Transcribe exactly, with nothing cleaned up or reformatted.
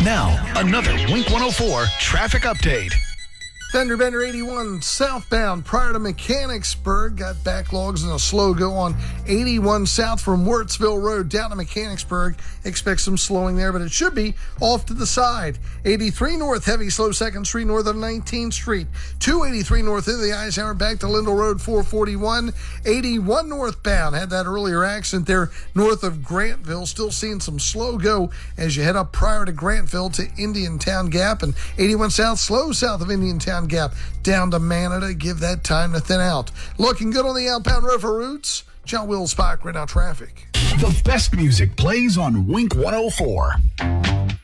Now, another Wink one oh four traffic update. Fender Bender eighty-one southbound prior to Mechanicsburg got backlogs and a slow go on eighty-one south from Wirtsville Road down to Mechanicsburg. Expect some slowing there, but it should be off to the side. eighty-three north, heavy slow second Street north of nineteenth Street. two eighty-three north into the Eisenhower back to Lindell Road four forty-one. eighty-one northbound had that earlier accident there north of Grantville. Still seeing some slow go as you head up prior to Grantville to Indiantown Gap, and eighty-one south slow south of Indiantown Gap down to Manada. Give that time to thin out. Looking good on the outbound river routes. John Will Spock, right now traffic. The best music plays on Wink one oh four.